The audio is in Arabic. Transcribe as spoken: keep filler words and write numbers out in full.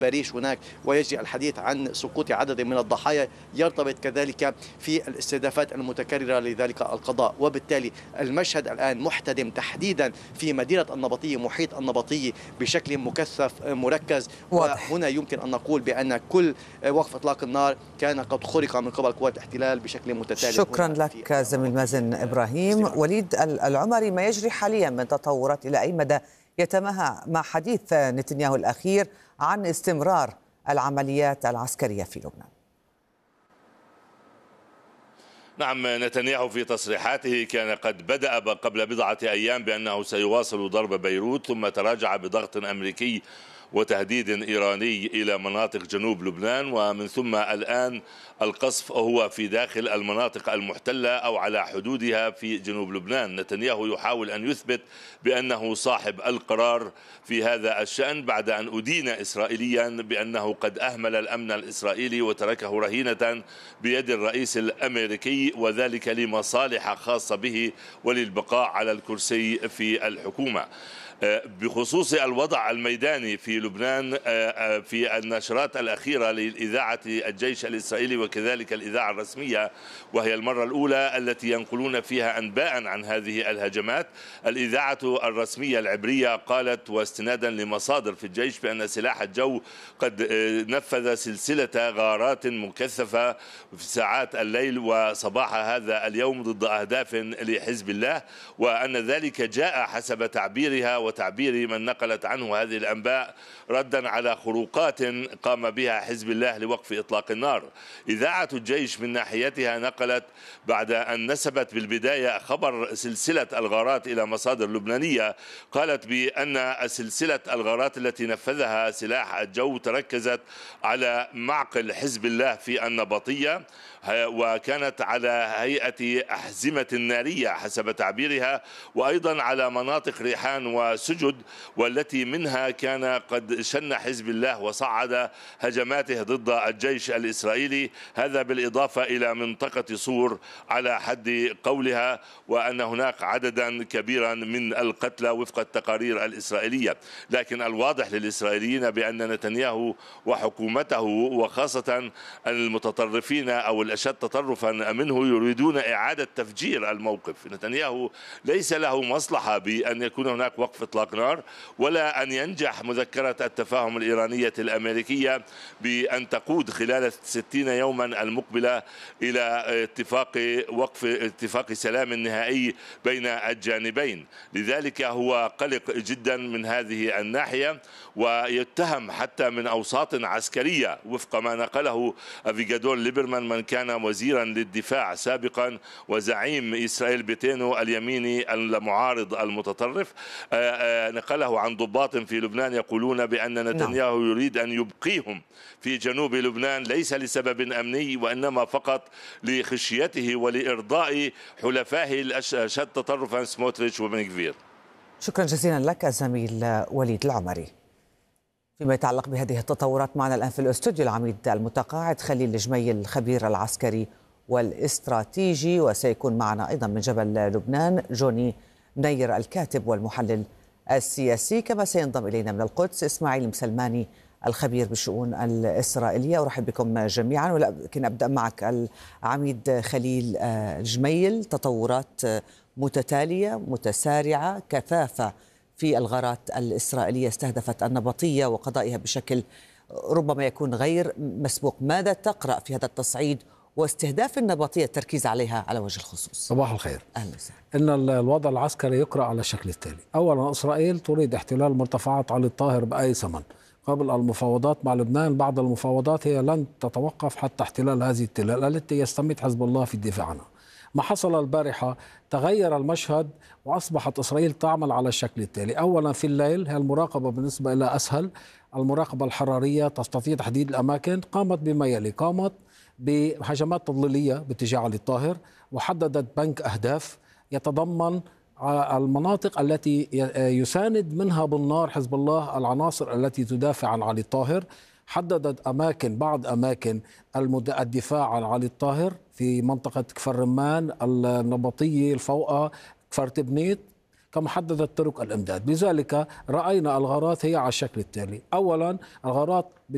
باريس هناك، ويجري الحديث عن سقوط عدد من الضحايا يرتبط كذلك في الاستهدافات المتكررة لذلك القضاء. وبالتالي المشهد الآن محتدم تحديدا في مدينة النبطية، محيط النبطية بشكل مكثف مركز. واضح. وهنا يمكن أن نقول بأن كل وقف إطلاق النار كان قد خرق من قبل قوات الاحتلال بشكل متتالي. شكرا لك زميل مازن إبراهيم. وليد العمري، ما يجري حاليا من تطورات إلى أي مدى يتماهى مع حديث نتنياهو الأخير عن استمرار العمليات العسكرية في لبنان؟ نعم، نتنياهو في تصريحاته كان قد بدأ قبل بضعة أيام بأنه سيواصل ضرب بيروت، ثم تراجع بضغط أمريكي وتهديد إيراني إلى مناطق جنوب لبنان، ومن ثم الآن القصف هو في داخل المناطق المحتلة أو على حدودها في جنوب لبنان. نتنياهو يحاول أن يثبت بأنه صاحب القرار في هذا الشأن بعد أن أدين إسرائيليا بأنه قد أهمل الأمن الإسرائيلي وتركه رهينة بيد الرئيس الأمريكي، وذلك لمصالح خاصة به وللبقاء على الكرسي في الحكومة. بخصوص الوضع الميداني في لبنان، في النشرات الأخيرة لإذاعة الجيش الإسرائيلي وكذلك الإذاعة الرسمية، وهي المرة الأولى التي ينقلون فيها أنباء عن هذه الهجمات، الإذاعة الرسمية العبرية قالت واستنادا لمصادر في الجيش بأن سلاح الجو قد نفذ سلسلة غارات مكثفة في ساعات الليل وصباح هذا اليوم ضد أهداف لحزب الله، وأن ذلك جاء حسب تعبيرها وتعبير من نقلت عنه هذه الأنباء ردا على خروقات قام بها حزب الله لوقف إطلاق النار. إذاعة الجيش من ناحيتها نقلت بعد أن نسبت بالبداية خبر سلسلة الغارات إلى مصادر لبنانية، قالت بأن سلسلة الغارات التي نفذها سلاح الجو تركزت على معقل حزب الله في النبطية، وكانت على هيئة أحزمة نارية حسب تعبيرها، وأيضا على مناطق ريحان وسجد، والتي منها كان قد شن حزب الله وصعد هجماته ضد الجيش الإسرائيلي، هذا بالإضافة إلى منطقة صور على حد قولها، وأن هناك عددا كبيرا من القتلى وفق التقارير الإسرائيلية. لكن الواضح للإسرائيليين بأن نتنياهو وحكومته وخاصة المتطرفين أو الأشد تطرفا منه يريدون إعادة تفجير الموقف. نتنياهو ليس له مصلحة بأن يكون هناك وقف إطلاق نار، ولا أن ينجح مذكرة التفاهم الإيرانية الأمريكية بأن تقود خلال الستين يوما المقبلة إلى اتفاق وقف اتفاق سلام نهائي بين الجانبين. لذلك هو قلق جدا من هذه الناحية، ويتهم حتى من أوساط عسكرية وفق ما نقله أفيغادور ليبرمان من كان وزيرا للدفاع سابقا وزعيم إسرائيل بيتينو اليميني المعارض المتطرف، نقله عن ضباط في لبنان يقولون بأن نتنياهو يريد أن يبقيهم في جنوب لبنان ليس لسبب أمني، وإنما فقط لخشيته ولإرضاء حلفائه الأشد تطرفا سموتريتش وبن غفير. شكرا جزيلا لك زميل وليد العمري. فيما يتعلق بهذه التطورات، معنا الآن في الاستوديو العميد المتقاعد خليل الجميل الخبير العسكري والاستراتيجي، وسيكون معنا أيضا من جبل لبنان جوني منير الكاتب والمحلل السياسي، كما سينضم إلينا من القدس إسماعيل مسلماني الخبير بالشؤون الإسرائيلية. أرحب بكم جميعا، ولكن أبدأ معك العميد خليل الجميل. تطورات متتالية متسارعة كثافة في الغارات الإسرائيلية استهدفت النبطية وقضائها بشكل ربما يكون غير مسبوق. ماذا تقرأ في هذا التصعيد واستهداف النبطية التركيز عليها على وجه الخصوص؟ صباح الخير. أهلا وسهلا. إن الوضع العسكري يقرأ على الشكل التالي: أولا، إسرائيل تريد احتلال مرتفعات علي الطاهر بأي ثمن. قبل المفاوضات مع لبنان، بعض المفاوضات هي لن تتوقف حتى احتلال هذه التلال التي يستميت حزب الله في الدفاع عنها. ما حصل البارحة تغير المشهد وأصبحت إسرائيل تعمل على الشكل التالي: أولا، في الليل هي المراقبة بالنسبة إلى أسهل، المراقبة الحرارية تستطيع تحديد الأماكن. قامت بما يلي: قامت بهجمات تضليلية باتجاه علي الطاهر، وحددت بنك أهداف يتضمن المناطق التي يساند منها بالنار حزب الله العناصر التي تدافع عن علي الطاهر. حددت أماكن بعض أماكن الدفاع عن علي الطاهر في منطقة كفر رمان، النبطية، الفوقة، كفر تبنيت، كما حددت طرق الإمداد. لذلك رأينا الغارات هي على الشكل التالي: أولا، الغارات